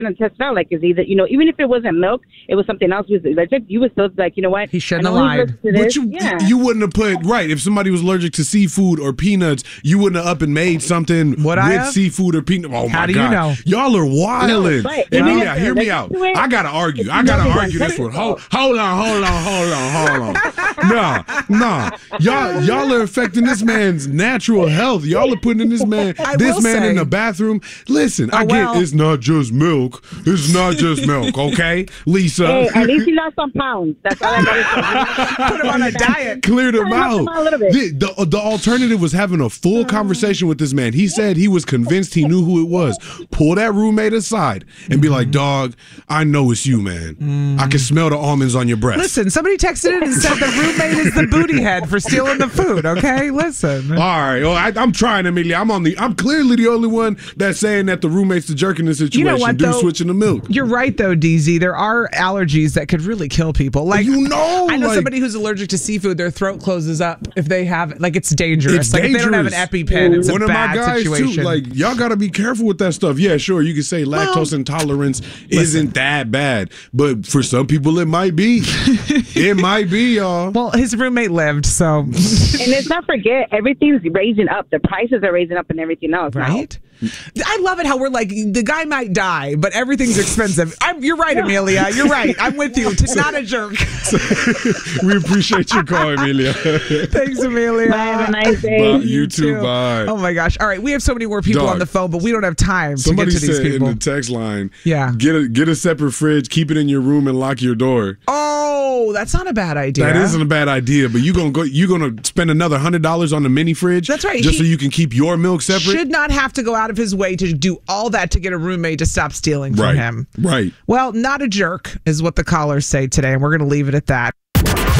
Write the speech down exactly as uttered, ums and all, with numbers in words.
and test it out. Like, is either, you know, even if it wasn't milk, it was something else. Was allergic, you would still be like, you know what? He shouldn't have lied. But you, yeah. you wouldn't have put, right, if somebody was allergic to seafood or peanuts, you wouldn't have up and made something Would with I have? seafood or peanut. Oh, How my do God. you know? Y'all are wildin'. No, right. And Even yeah, if hear they're me out. allergic to it, I got to argue. I you got to know argue what? this one. Hold, hold on, hold on, hold on, hold on. Nah, nah. Y'all, y'all are affecting this man's natural health. Y'all are putting this man, I this will man say- in the bathroom. Listen, I Oh, get well. it's not just milk. It's not just milk, okay, Lisa? Hey, at least he lost some pounds. That's all I got to say. Put him on a diet. Cleared him Help out. him out a little bit. The, the, the alternative was having a full conversation with this man. He said he was convinced he knew who it was. Pull that roommate aside and be like, dog, I know it's you, man. I can smell the almonds on your breath. Listen, somebody texted in and said the roommate is the booty head for stealing the food. Okay, listen. All right, well, I, I'm trying, Amelia. I'm on the. I'm clearly the only one that's saying that the roommate's the jerk in this situation. You know what, do though? switching the milk. You're right, though, D Z. There are allergies that could really kill people. Like You know, I know like- somebody who's allergic to seafood. Their throat closes up if they have like it's dangerous. It's like dangerous. if they don't have an EpiPen, it's One a of my bad guys situation. too. Like y'all got to be careful with that stuff. Yeah, sure. You can say lactose intolerance isn't that bad, but for some people it might be. It might be, y'all. well, his roommate lived, so And let's not forget, everything's raising up. The prices are raising up and everything else. now. right. I love it how we're like the guy might die, but everything's expensive. I'm, you're right, Amelia. You're right. I'm with you. T- Not a jerk. We appreciate your call, Amelia. Thanks, Amelia. Bye, have a nice day. Bye. You too. Bye. Oh my gosh. All right, we have so many more people Dog. on the phone, but we don't have time Somebody to get to said these people. in the text line, Yeah. get a get a separate fridge, keep it in your room, and lock your door. Oh, that's not a bad idea. That isn't a bad idea, but you gonna go. You gonna spend another hundred dollars on the mini fridge. That's right. Just He so you can keep your milk separate. Should not have to go out of his way to do all that to get a roommate to stop stealing from right. him. Right. Well, not a jerk is what the callers say today, and we're going to leave it at that.